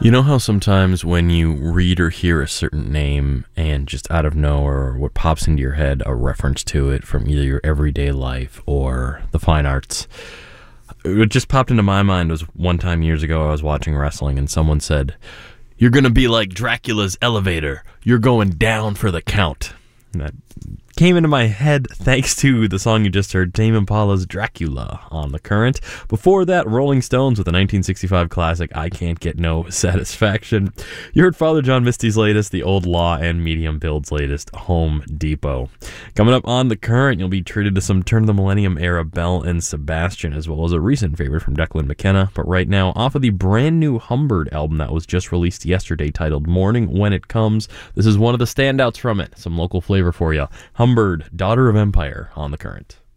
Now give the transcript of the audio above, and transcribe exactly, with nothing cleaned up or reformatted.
You know how sometimes when you read or hear a certain name and just out of nowhere what pops into your head, a reference to it from either your everyday life or the fine arts. What just popped into my mind was one time years ago I was watching wrestling and someone said, "You're going to be like Dracula's elevator. You're going down for the count." And that came into my head thanks to the song you just heard, Tame Impala's Dracula, on The Current. Before that, Rolling Stones with the nineteen sixty-five classic, I Can't Get No Satisfaction. You heard Father John Misty's latest, The Old Law, and Medium Build's latest, Home Depot. Coming up on The Current, you'll be treated to some Turn of the Millennium era Belle and Sebastian, as well as a recent favorite from Declan McKenna. But right now, off of the brand new Humbird album that was just released yesterday, titled Morning When It Comes, this is one of the standouts from it. Some local flavor for you. Humbird, Daughter of Empire, on The Current.